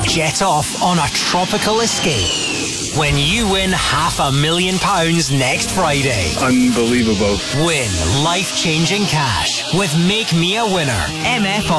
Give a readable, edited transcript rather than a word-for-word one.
jet off on a tropical escape when you win £500,000 next Friday. Unbelievable. Win life-changing cash with Make Me a Winner. MFR.